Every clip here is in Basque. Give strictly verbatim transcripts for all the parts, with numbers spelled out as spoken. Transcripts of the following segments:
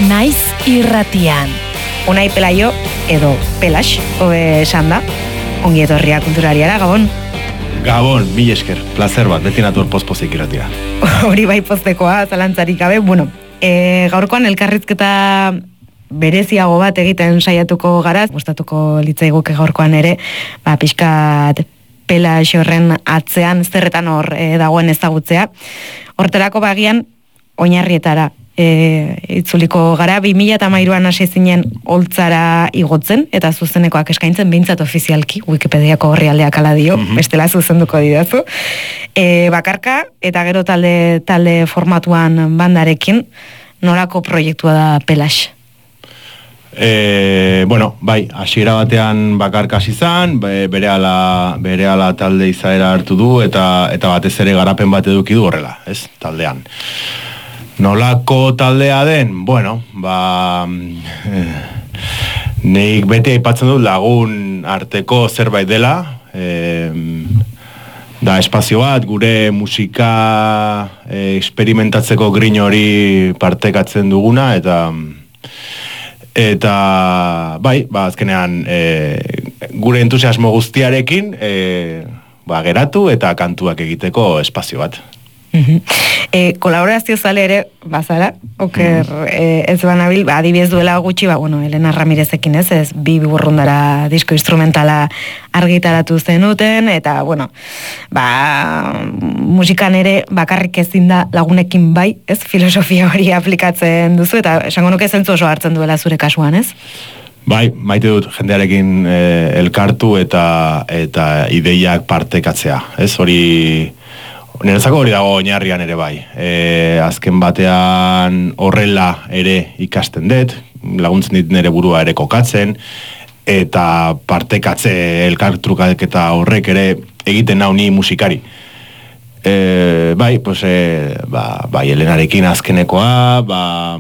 Naiz irratian. Unai Pelaio edo Pelax, hobe esan da. Ongi etorria kulturariara, Gabon. Gabon, mil esker, placer bat, beti natur pozpozik irratira. Hori bai poztekoa, zalantzarik gabe. Bueno, e, gaurkoan elkarrizketa bereziago bat egiten saiatuko gara, gustatuko litzaiguke gaurkoan ere, ba, pixkat Pelax horren atzean zerretan hor e, dagoen ezagutzea. Horterako bagian oinarrietara e, itzuliko gara, bi mila hamairuan hasi zinen holtzara igotzen, eta zuzenekoak eskaintzen behintzat ofizialki, Wikipediako orrialdeak ala dio, mm-hmm. bestela zuzenduko didazu. E, bakarka, eta gero talde, talde formatuan bandarekin, norako proiektua da Pelax? E, bueno, bai, hasiera batean bakarka hasi izan, berehala berehala talde izaera hartu du, eta eta batez ere garapen bat eduki du horrela, ez, taldean. Nolako taldea den? Bueno, ba... Eh, nik beti aipatzen dut lagun arteko zerbait dela, eh, da espazio bat, gure musika eh, experimentatzeko grin hori partekatzen duguna, eta... Eta, bai, ba, azkenean, e, gure entusiasmo guztiarekin, e, ba, geratu eta kantuak egiteko espazio bat. E, kolaborazio zale ere, bazara, oker mm. e, ez banabil, ba, adibidez duela gutxi, ba, bueno, Elena Ramirezekin ez, ez bi burrundara disko instrumentala argitaratu zenuten, eta, bueno, ba, musikan ere bakarrik ezin da lagunekin bai, ez, filosofia hori aplikatzen duzu, eta esango nuke zentzu oso hartzen duela zure kasuan, ez? Bai, maite dut jendearekin e, elkartu eta eta ideiak partekatzea, ez, hori... Nerezako hori dago oinarrian ere bai. E, azken batean horrela ere ikasten dut, laguntzen dit nire burua ere kokatzen, eta partekatze elkartrukak eta horrek ere egiten nau ni musikari. E, bai, pues, e, ba, bai, Elenarekin azkenekoa, ba,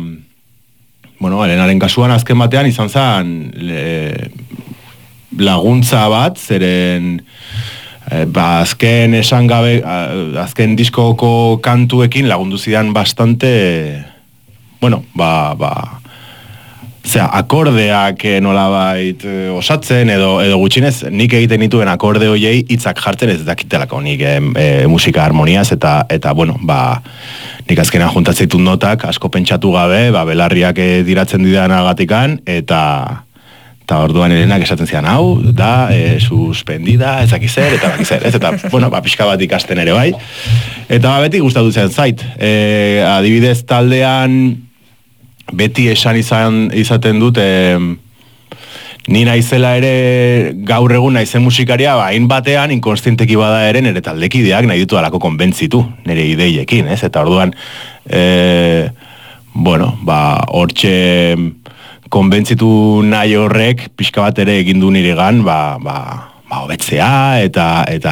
bueno, Elenaren kasuan azken batean izan zen le, laguntza bat, zeren... Ba, azken esan gabe, azken diskoko kantuekin lagundu zidan bastante, bueno, ba, ba, zera, akordeak nolabait osatzen, edo, edo gutxinez, nik egiten dituen akorde hoiei hitzak jartzen ez dakitelako nik e, e, musika harmoniaz, eta, eta bueno, ba, nik azkenean juntatzeitut notak, asko pentsatu gabe, ba, belarriak diratzen didan agatikan, eta... Eta orduan Elenak esaten zian, hau, da, e, suspendida, ezakizer, eta bakizer, ez, eta, bueno, ba, pixka bat ikasten ere bai. Eta ba, beti gustatu zen zait. E, adibidez taldean, beti esan izan, izaten dut, e, ni naizela ere gaur egun naizen musikaria, ba, hain batean, inkonstienteki bada ere, nire taldekideak nahi ditu alako konbentzitu, nire ideiekin, ez, eta orduan, e, bueno, ba, hortxe... konbentzitu nahi horrek pixka bat ere egin du niregan, ba, ba, ba hobetzea eta eta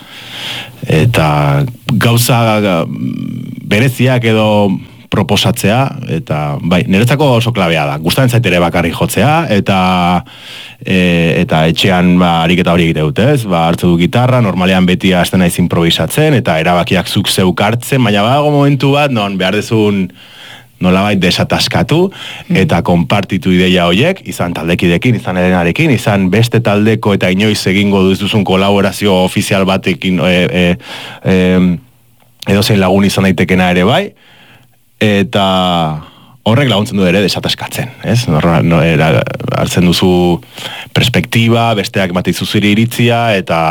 eta gauza bereziak edo proposatzea, eta bai, niretzako oso klabea da. Gustatzen zait ere bakarrik jotzea, eta e, eta etxean ba, ariketa hori egite dute, ez? Ba, hartze du gitarra, normalean beti hasten naiz improvisatzen, eta erabakiak zuk zeuk hartzen, baina badago momentu bat, non behar dezun nolabait desataskatu eta konpartitu ideia horiek, izan taldekidekin, izan Elenarekin, izan beste taldeko eta inoiz egingo duzun kolaborazio ofizial batekin e, e, e, edozein lagun izan daitekena ere bai, eta horrek laguntzen du ere desataskatzen, ez? Norra, no, era, hartzen duzu perspektiba, besteak emate zuzuri iritzia, eta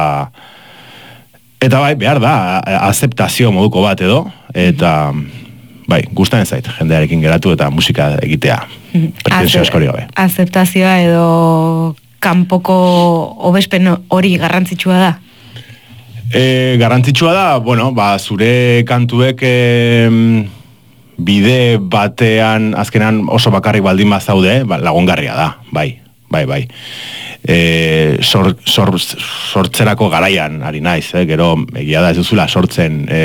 eta bai, behar da, azeptazio moduko bat edo, eta... Bai, gustatzen zait, jendearekin geratu eta musika egitea, pretensio askori gabe. Azeptazioa edo kanpoko hobespen hori garrantzitsua da? E, garrantzitsua da, bueno, ba, zure kantuek e, bide batean, azkenan oso bakarrik baldin bazaude, ba, lagungarria da, bai, bai, bai. E, sor, sor, sortzerako garaian, ari naiz, eh? Gero, egia da ez duzula sortzen... E,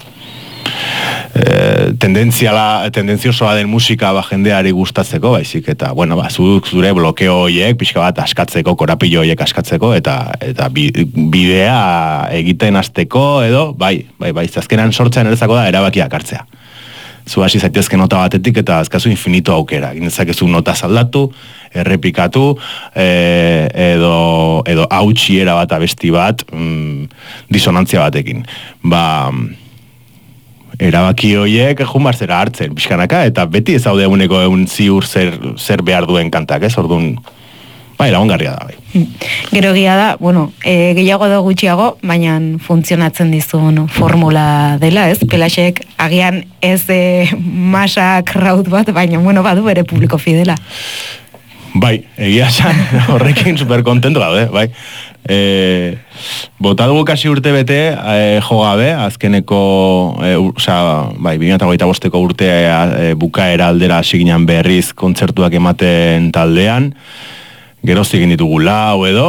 E, tendentziala, tendenziosoa den musika ba, jendeari gustatzeko, baizik, eta, bueno, ba, zure blokeo horiek, pixka bat askatzeko, korapillo horiek askatzeko, eta eta bidea egiten hasteko, edo, bai, bai, bai, azkenan sortzean erezako da erabakiak hartzea. zu hasi zaitezke nota batetik eta azkazu infinito aukera. Ginezakezu nota zaldatu, errepikatu, e, edo, edo hautsiera bat abesti bat, mm, disonantzia batekin. Ba, erabaki horiek jumar zera hartzen, pixkanaka, eta beti ez haude eguneko egun ziur zer, zer behar duen kantak, ez? Orduan, bai, lagungarria da, bai. Gero egia da, bueno, e, gehiago da gutxiago, baina funtzionatzen dizun formula dela, ez? Pelaxek agian ez e, masa kraut bat, baina, bueno, badu bere publiko fidela. Bai, egia esan, horrekin super kontento gaude, bai. E, bota dugu kasi urte bete e, jo gabe, azkeneko, e, osea, bai, bi mila hogeita bosteko urtea e, bukaera aldera hasi ginen berriz kontzertuak ematen taldean, geroz egin ditugu lau edo,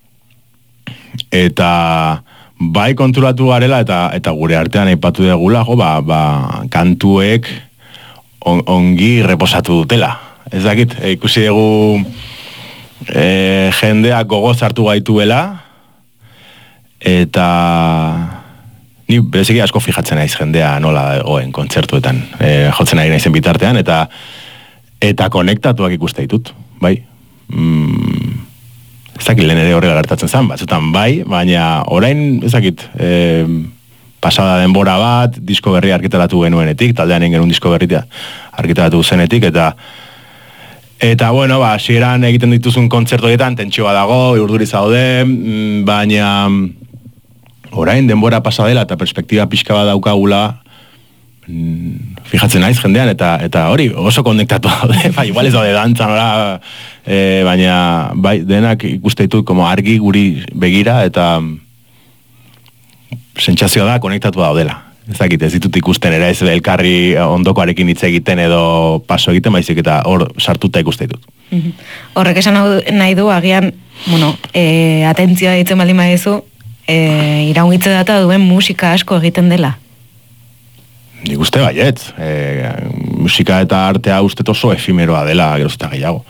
eta bai konturatu garela eta eta gure artean aipatu degula, jo, ba, ba, kantuek on, ongi reposatu dutela. Ez dakit, e, ikusi dugu e, jendeak gogoz hartu gaituela, eta ni bereziki asko fijatzen naiz jendea nola goen kontzertuetan, e, jotzen ari naizen bitartean, eta eta konektatuak ikuste ditut, bai. Mm, ez dakit lehen ere horrela gertatzen zen, batzutan bai, baina orain ez dakit, e, pasada denbora bat, disko berri argitaratu genuenetik, taldean genuen disko berri argitaratu zenetik, eta Eta, bueno, ba, hasieran egiten dituzun kontzertoetan, tentsioa dago, urduri zaude, baina orain denbora pasa dela eta perspektiba pixka bat daukagula, fijatzen naiz jendean, eta eta hori oso konektatu daude, ba, igual ez daude dantzan, ora, e, baina bai, denak ikuste ditut como argi guri begira, eta sentsazioa da konektatu daudela. Ez dakit, ez ditut ikusten, era ez elkarri ondokoarekin hitz egiten edo paso egiten, baizik eta hor sartuta ikuste ditut. Horrek esan nahi du, agian, bueno, e, atentzioa ditzen baldin badezu, e, iraungitze data duen musika asko egiten dela. Nik uste baiet, e, musika eta artea uste oso efimeroa dela, geroz eta gehiago.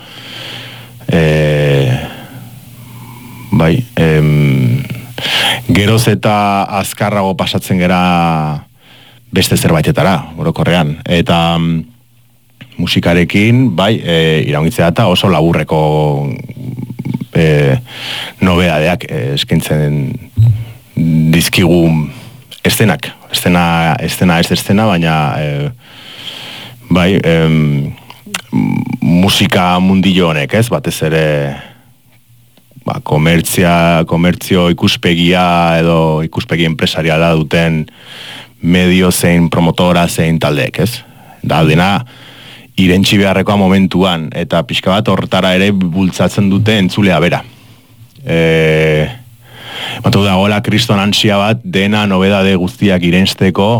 E, bai, em, geroz eta azkarrago pasatzen gera beste zerbaitetara, orokorrean. Eta mm, musikarekin, bai, e, iraungitzea eta oso laburreko e, nobedadeak e, eskaintzen dizkigu eszenak. Estena, estena ez estena, baina e, bai, em, musika mundillo honek, ez? Batez ere ba, komertzia, komertzio ikuspegia edo ikuspegi enpresariala duten medio zein promotora zein taldeek, ez? Da, dena irentsi beharrekoa momentuan, eta pixka bat hortara ere bultzatzen dute entzulea bera. E, Batu da, gola, kriston ansia bat, dena nobedade guztiak irensteko.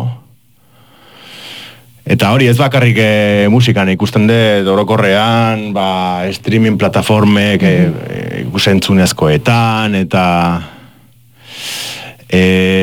Eta hori ez bakarrik e, musikan ikusten de orokorrean, ba, streaming plataformek e, e, ikusentzunezkoetan, eta e,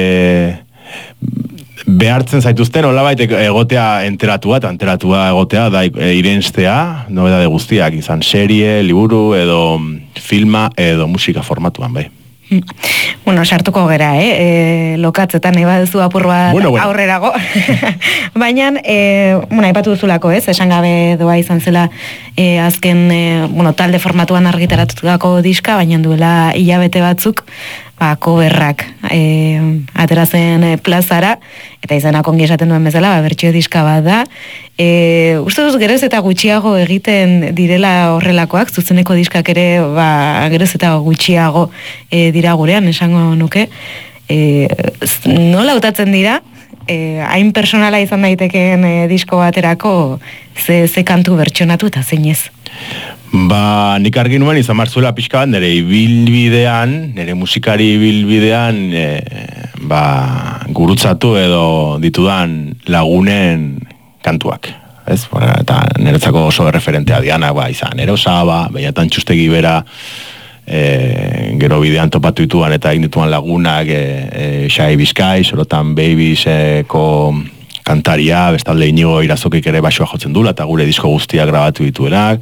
behartzen zaituzten, olabait egotea enteratua, eta enteratua egotea, da e, irenstea, nobedade guztiak, izan serie, liburu, edo filma, edo musika formatuan, bai. Bueno, sartuko gera, eh? E, lokatzetan eba duzu apur bat bueno, bueno. aurrerago. Baina, e, bueno, aipatu duzulako, ez? Esan gabe doa izan zela e, azken, e, bueno, talde formatuan argitaratutako diska, baina duela hilabete batzuk, ba, coverrak e, aterazen e, plazara, eta izanak ongi esaten duen bezala, ba, bertxio diska bat da. E, uste duz, geroz eta gutxiago egiten direla horrelakoak, zuzeneko diskak ere, ba, geroz eta gutxiago e, dira gurean, esango nuke. E, nola hautatzen dira, e, hain personala izan daitekeen e, disko baterako, ze, ze kantu bertxonatu eta zeinez? Ba, nik argi nuen izan marzuela pixka bat, nire ibilbidean, nire musikari ibilbidean, e, ba, gurutzatu edo ditudan lagunen kantuak, ez? Eta niretzako oso referentea Diana, ba, izan Erosa, ba, Beñatan Txustegi bera, e, gero bidean topatu dituan eta egin dituan lagunak, e, e, Xai Bizkai, Sorotan Babieseko kantaria, bestalde Inigo Irazokik ere baixoa jotzen dula, eta gure disko guztiak grabatu dituenak,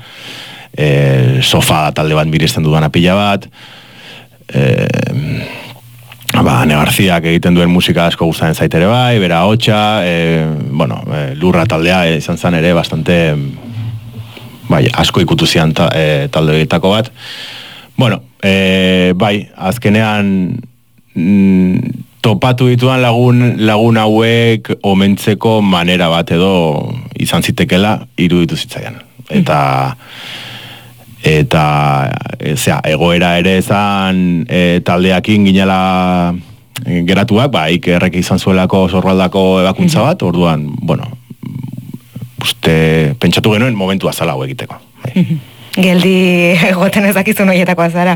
e, Sofa talde bat miresten dudan apila bat, e, ba, Ane Garziak egiten duen musika asko gustaren zait ere bai, bera hotxa, e, bueno, e, lurra taldea e, izan zen ere bastante, bai, asko ikutu zian ta, e, talde egitako bat. Bueno, e, bai, azkenean mm, topatu dituan lagun, lagun hauek omentzeko manera bat edo izan zitekela iruditu zitzaian. Eta... eta e, zera, egoera ere ezan e, taldeakin ginela e, geratuak, ba, Ikerrek izan zuelako Sorroaldako ebakuntza bat, orduan, bueno, uste, pentsatu genuen momentua zala hau egiteko. Bai. Geldi egoten ezakizun horietakoa zara?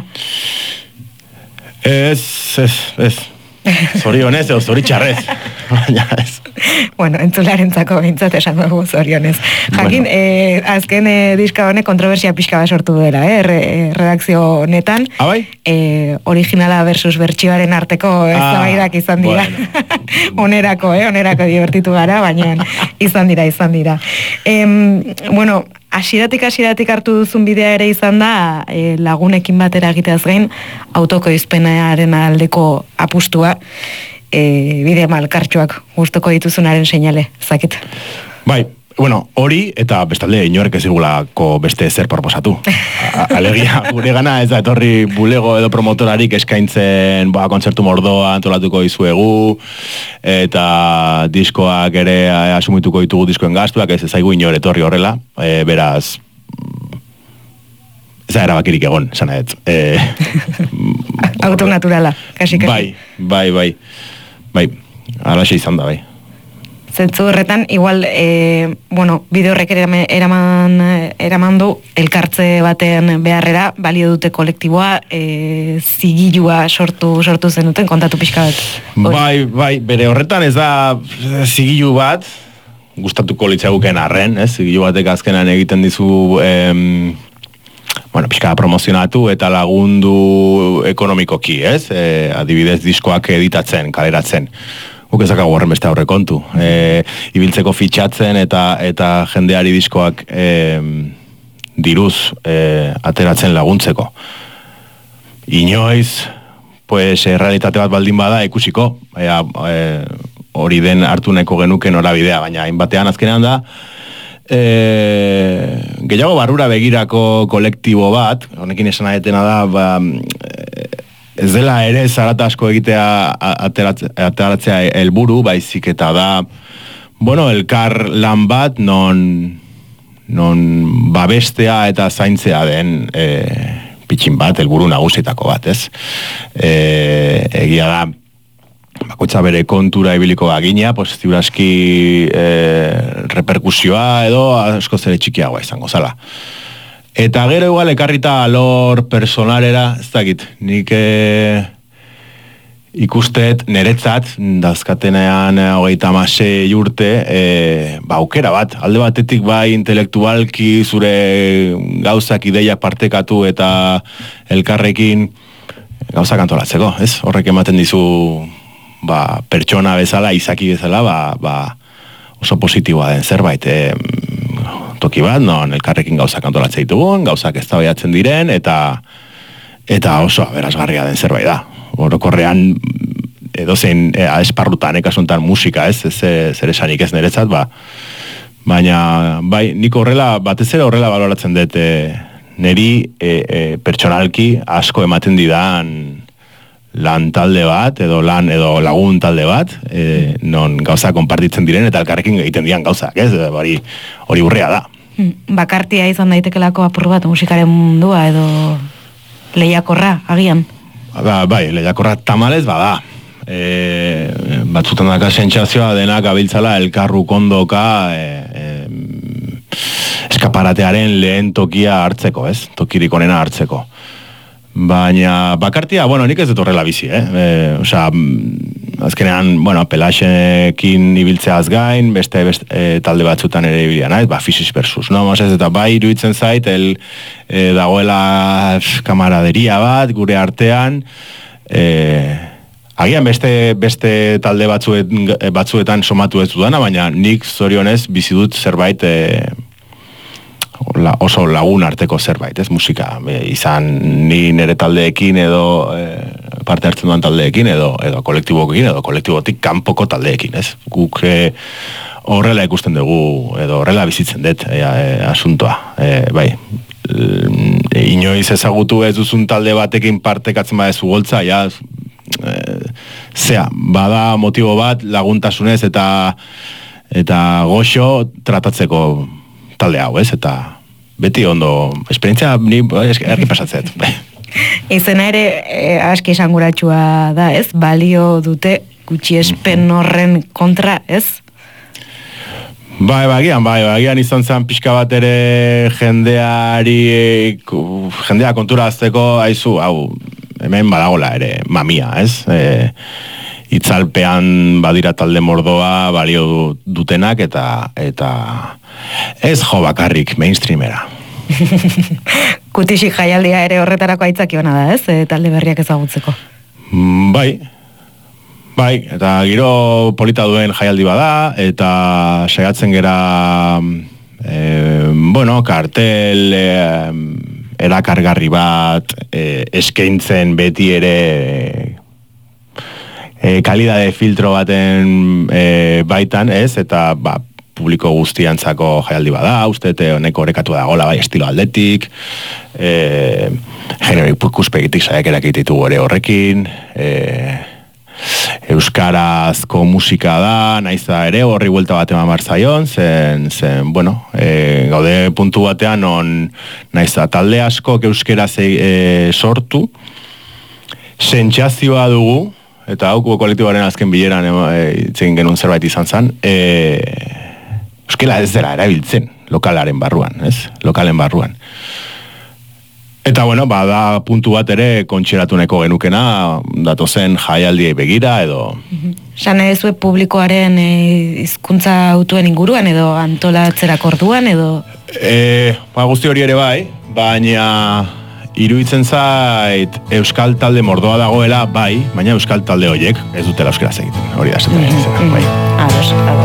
Ez, ez, ez. Zorionez edo zoritxarrez. Baina ez. Bueno, entzularentzako bintzat esan dugu zorionez. Jakin, bueno. eh, azken eh, diska honek kontroversia pixka bat sortu duela, eh, re, redakzio honetan. Abai? Eh, originala versus bertsioaren arteko eztabaidak ah, izan dira. Bueno. onerako, eh, onerako divertitu gara, baina izan dira, izan dira. Em, bueno, Asiratik asiratik hartu duzun bidea ere izan da e, lagunekin batera egiteaz gain autoko izpenaren aldeko apustua, e, bide malkartxoak gustuko dituzunaren seinale, zakit. Bai, bueno, hori eta bestalde inorek ez digulako beste zer proposatu. Alegia, gure gana ez da etorri bulego edo promotorarik eskaintzen ba, kontzertu mordoa antolatuko dizuegu eta diskoak ere asumituko ditugu diskoen gastuak, ez ezaigu inor etorri horrela, e, beraz ez da erabakirik egon, esan ez. E, Autonaturala, kasi, kasi. Bai, bai, bai, bai, alaxe izan da, bai. Zentzu horretan, igual, e, bueno, bide horrek eraman, eraman du elkartze baten beharrera, balio dute kolektiboa, e, zigilua sortu, sortu zenuten, kontatu pixka bat. Bai, bai, bere horretan ez da zigilu bat, gustatuko litzaguken arren, ez? Zigilu batek azkenan egiten dizu, em, bueno, pixka promozionatu eta lagundu ekonomikoki, ez? E, adibidez, diskoak editatzen, kaleratzen. Guk ezakago horren beste aurre kontu. E, ibiltzeko fitxatzen eta eta jendeari diskoak e, diruz e, ateratzen laguntzeko. Inoiz, pues, e, realitate bat baldin bada ikusiko, ea, e, hori den hartu nahiko genuke norabidea, baina hainbatean azkenean da, e, gehiago barrura begirako kolektibo bat, honekin esan ahetena da, ba, ez dela ere zarata asko egitea ateratzea helburu, baizik eta da, bueno, elkar lan bat non, non babestea eta zaintzea den e, pitxin bat, helburu nagusitako bat, ez? E, egia da, bakoitza bere kontura ibiliko bagina, pues ziuraski e, reperkusioa edo asko zere txikiagoa izango zala. Eta gero igual ekarrita alor personalera, ez dakit, nik e, ikusteet niretzat, dazkatenean hogeita hamasei urte, e, ba, aukera bat, alde batetik bai intelektualki zure gauzak ideiak partekatu eta elkarrekin gauzak antolatzeko, ez? Horrek ematen dizu ba, pertsona bezala, izaki bezala, ba, ba, oso positiboa den zerbait, e, toki bat, non elkarrekin gauzak antolatzea ditugun, gauzak eztabaidatzen diren, eta eta oso aberasgarria den zerbait da. Orokorrean, edozein e, esparrutan, ekasuntan musika, ez, ez, zer esanik ez niretzat, ba, baina, bai, nik horrela, batez ere horrela baloratzen dut, e, neri e, e, pertsonalki asko ematen didan lan talde bat, edo lan, edo lagun talde bat, e, non gauza konpartitzen diren, eta elkarrekin egiten dian gauzak, ez? Hori, hori urrea da. Bakartia izan daitekelako apur bat musikaren mundua, edo lehiakorra, agian? Ba, bai, lehiakorra tamalez bada. E, batzutan daka sentsazioa denak abiltzala elkarru kondoka e, e, eskaparatearen lehen tokia hartzeko, ez? Tokirik onena hartzeko. Baina bakartia, bueno, nik ez dut horrela bizi, eh? E, osea, azkenean, bueno, Pelaxekin ibiltzeaz gain, beste, beste e, talde batzutan ere ibilia naiz, ba, Fisis versus, no? Mosez, eta bai, iruditzen zait, el, e, dagoela f, kamaraderia bat, gure artean, e, agian beste, beste talde batzuet, batzuetan somatu ez dudana, baina nik zorionez bizi dut zerbait e, La, oso lagun arteko zerbait, ez, musika, e, izan ni nire taldeekin edo e, parte hartzen duan taldeekin, edo, edo kolektiboekin, edo kolektibotik kanpoko taldeekin, ez? Guk e, horrela ikusten dugu, edo horrela bizitzen dut e, e, asuntoa, e, bai. E, inoiz ezagutu ez duzun talde batekin partekatzen badezu goltza, ja, e, zea, bada motibo bat laguntasunez eta eta goxo tratatzeko talde hau, ez? Eta beti ondo, esperientzia ni herri pasatzet. Izena ere eh, aski esanguratsua da, ez? Balio dute gutxiespen horren kontra, ez? Bai, bagian, bai, bagian izan zen pixka bat ere jendeari, jendea kontura azteko, haizu, hau, hemen badagola ere, mamia, ez? E, itzalpean badira talde mordoa balio dutenak, eta eta ez jo bakarrik mainstreamera. Kutisik jaialdia ere horretarako aitzaki ona da, ez? E, talde berriak ezagutzeko. Mm, bai, bai, eta giro polita duen jaialdi bada, eta saiatzen gera, e, bueno, kartel, e, erakargarri bat, e, eskaintzen beti ere, e, kalidade filtro baten e, baitan, ez? Eta, ba, publiko guztiantzako jaialdi bada, uste, honeko orekatu da gola, bai, estilo aldetik, e, genero ikuspegitik saiakerak ditugu ere horrekin, e, euskarazko musika da, naiz da ere, horri buelta bat eman barzaion, zen, zen, bueno, e, gaude puntu batean, on, naiz da, talde asko euskaraz e, sortu, sentsazioa dugu, eta hau kolektiboaren azken bileran e, itzegin genuen zerbait izan zen, e, euskela ez dela erabiltzen, lokalaren barruan, ez? Lokalen barruan. Eta, bueno, bada puntu bat ere kontxeratuneko genukena, datozen jaialdiei begira, edo... Sana ez zue publikoaren e, hizkuntza autuen inguruan, edo antolatzerako orduan, edo... E, ba, guzti hori ere bai, baina iruditzen zait euskal talde mordoa dagoela, bai, baina euskal talde horiek ez dutela euskaraz egiten, hori da esaten. Mm-hmm. Bai. Ados, ados.